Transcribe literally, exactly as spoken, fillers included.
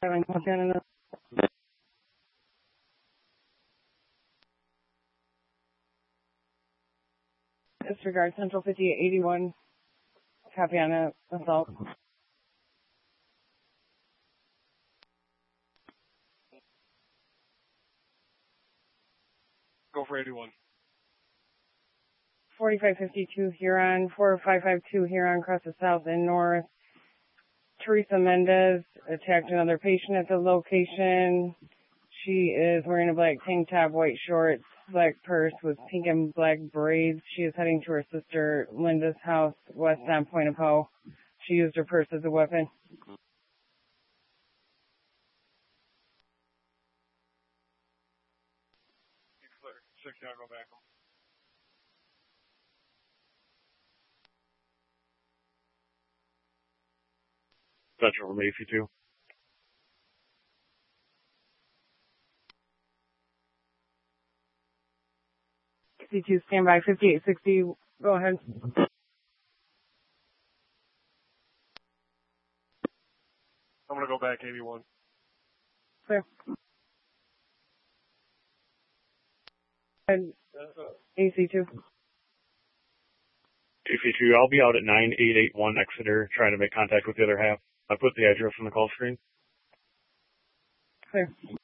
Disregard Central fifty-eight eighty-one. Copy on a assault. Go for eighty-one. forty-five fifty-two Huron, four five five two Huron, across the south and north. Teresa Mendez attacked another patient at the location. She is wearing a black tank top, white shorts, black purse with pink and black braids. She is heading to her sister Linda's house west on Point of Hope. She used her purse as a weapon. Clear. Six, I'll go back. Central from A C two. C two, stand by, fifty-eight sixty, go ahead. I'm going to go back eighty-one. Clear. And A C two. A C two, I'll be out at nine eight eight one Exeter trying to make contact with the other half. I put the address on the call screen. Clear.